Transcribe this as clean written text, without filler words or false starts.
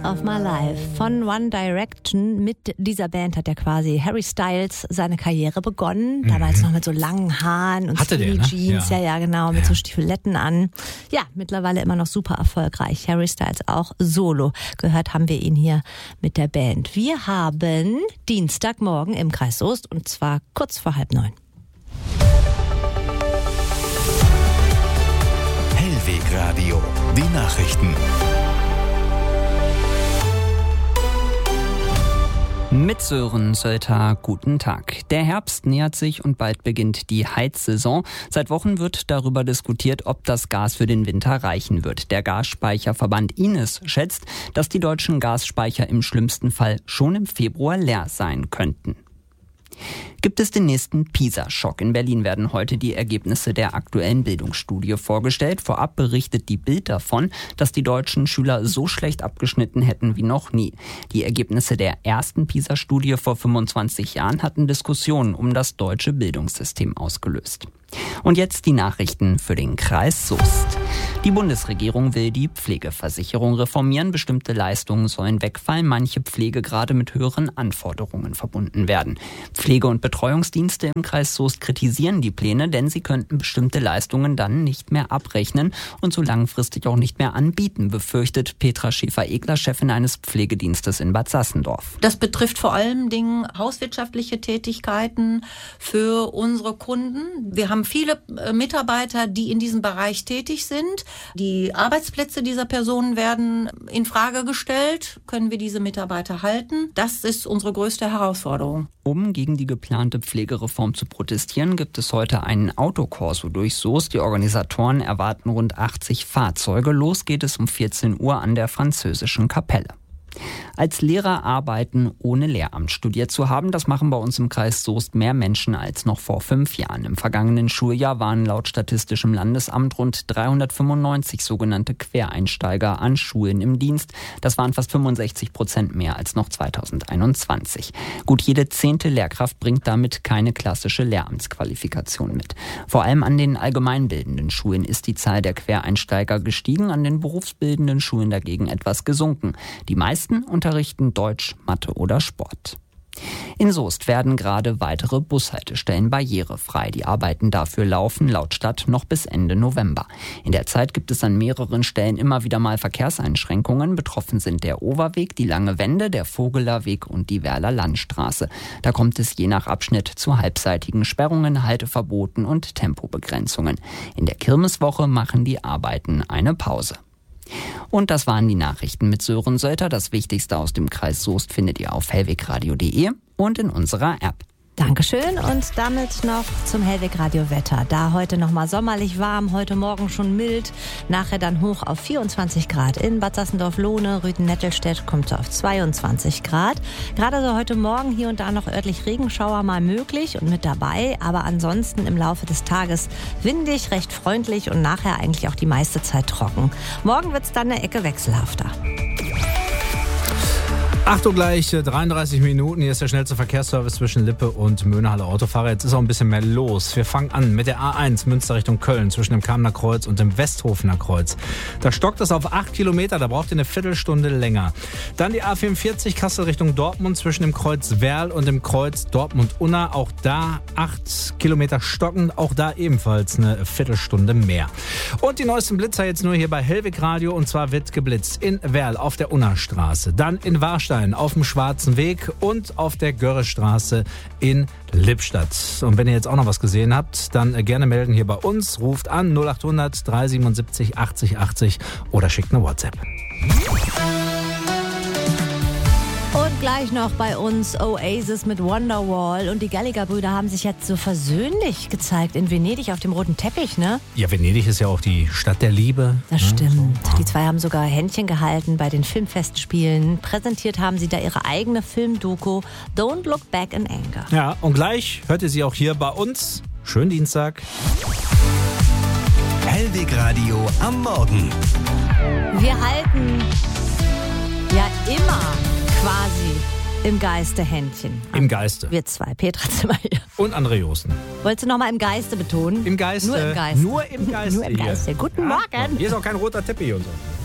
of My Life von One Direction. Mit dieser Band hat ja quasi Harry Styles seine Karriere begonnen. Damals noch mit so langen Haaren und Skinny Jeans. Ja, genau, mit so Stiefeletten an. Ja, mittlerweile immer noch super erfolgreich. Harry Styles auch solo. Gehört haben wir ihn hier mit der Band. Wir haben Dienstagmorgen im Kreis Soest und zwar kurz vor 8:30. Hellwegradio, die Nachrichten. Mit Sören Sölter, guten Tag. Der Herbst nähert sich und bald beginnt die Heizsaison. Seit Wochen wird darüber diskutiert, ob das Gas für den Winter reichen wird. Der Gasspeicherverband Ines schätzt, dass die deutschen Gasspeicher im schlimmsten Fall schon im Februar leer sein könnten. Gibt es den nächsten PISA-Schock? In Berlin werden heute die Ergebnisse der aktuellen Bildungsstudie vorgestellt. Vorab berichtet die Bild davon, dass die deutschen Schüler so schlecht abgeschnitten hätten wie noch nie. Die Ergebnisse der ersten PISA-Studie vor 25 Jahren hatten Diskussionen um das deutsche Bildungssystem ausgelöst. Und jetzt die Nachrichten für den Kreis Soest. Die Bundesregierung will die Pflegeversicherung reformieren. Bestimmte Leistungen sollen wegfallen. Manche Pflegegrade mit höheren Anforderungen verbunden werden. Pflege- und Betreuungsdienste im Kreis Soest kritisieren die Pläne, denn sie könnten bestimmte Leistungen dann nicht mehr abrechnen und so langfristig auch nicht mehr anbieten, befürchtet Petra Schäfer-Egler, Chefin eines Pflegedienstes in Bad Sassendorf. Das betrifft vor allem hauswirtschaftliche Tätigkeiten für unsere Kunden. Wir haben viele Mitarbeiter, die in diesem Bereich tätig sind. Die Arbeitsplätze dieser Personen werden in Frage gestellt. Können wir diese Mitarbeiter halten? Das ist unsere größte Herausforderung. Um gegen die geplante Pflegereform zu protestieren, gibt es heute einen Autokorso durch Soest. Die Organisatoren erwarten rund 80 Fahrzeuge. Los geht es um 14 Uhr an der Französischen Kapelle. Als Lehrer arbeiten, ohne Lehramt studiert zu haben, das machen bei uns im Kreis Soest mehr Menschen als noch vor 5 Jahren. Im vergangenen Schuljahr waren laut Statistischem Landesamt rund 395 sogenannte Quereinsteiger an Schulen im Dienst. Das waren fast 65% mehr als noch 2021. Gut jede 10. Lehrkraft bringt damit keine klassische Lehramtsqualifikation mit. Vor allem an den allgemeinbildenden Schulen ist die Zahl der Quereinsteiger gestiegen, an den berufsbildenden Schulen dagegen etwas gesunken. Die meisten unterrichten Deutsch, Mathe oder Sport. In Soest werden gerade weitere Bushaltestellen barrierefrei. Die Arbeiten dafür laufen laut Stadt noch bis Ende November. In der Zeit gibt es an mehreren Stellen immer wieder mal Verkehrseinschränkungen. Betroffen sind der Overweg, die Lange Wende, der Vogelerweg und die Werler Landstraße. Da kommt es je nach Abschnitt zu halbseitigen Sperrungen, Halteverboten und Tempobegrenzungen. In der Kirmeswoche machen die Arbeiten eine Pause. Und das waren die Nachrichten mit Sören Sölter. Das Wichtigste aus dem Kreis Soest findet ihr auf hellwegradio.de und in unserer App. Dankeschön und damit noch zum Hellwegradio-Wetter. Da heute nochmal sommerlich warm, heute Morgen schon mild, nachher dann hoch auf 24 Grad. In Bad Sassendorf-Lohne, Rüthen-Nettelstedt kommt es auf 22 Grad. Gerade so heute Morgen hier und da noch örtlich Regenschauer mal möglich und mit dabei, aber ansonsten im Laufe des Tages windig, recht freundlich und nachher eigentlich auch die meiste Zeit trocken. Morgen wird es dann eine Ecke wechselhafter. 8 Uhr gleich, 33 Minuten. Hier ist der schnellste Verkehrsservice zwischen Lippe und Möhnehalle Autofahrer. Jetzt ist auch ein bisschen mehr los. Wir fangen an mit der A1 Münster Richtung Köln zwischen dem Kamener Kreuz und dem Westhofener Kreuz. Da stockt es auf 8 Kilometer, da braucht ihr eine Viertelstunde länger. Dann die A44 Kassel Richtung Dortmund zwischen dem Kreuz Werl und dem Kreuz Dortmund-Unna. Auch da 8 Kilometer stockend, auch da ebenfalls eine Viertelstunde mehr. Und die neuesten Blitzer jetzt nur hier bei Hellwegradio und zwar wird geblitzt in Werl auf der Unna-Straße, dann in Warstein auf dem Schwarzen Weg und auf der Görrestraße in Lippstadt. Und wenn ihr jetzt auch noch was gesehen habt, dann gerne melden hier bei uns. Ruft an 0800 377 80 80 oder schickt eine WhatsApp. Und gleich noch bei uns Oasis mit Wonderwall. Und die Gallagher-Brüder haben sich jetzt so versöhnlich gezeigt in Venedig auf dem roten Teppich, ne? Ja, Venedig ist ja auch die Stadt der Liebe. Das stimmt. Die zwei haben sogar Händchen gehalten bei den Filmfestspielen. Präsentiert haben sie da ihre eigene Filmdoku Don't Look Back in Anger. Ja, und gleich hört ihr sie auch hier bei uns. Schönen Dienstag. Hellwegradio am Morgen. Wir halten ja immer quasi im Geiste Händchen. Im Geiste. Wir zwei, Petra Zimmer hier. Und André Josten. Wolltest du nochmal im Geiste betonen? Im Geiste. Nur im Geiste. Nur im Geiste. Nur im Geiste. Guten Morgen. Hier ist auch kein roter Teppich und so.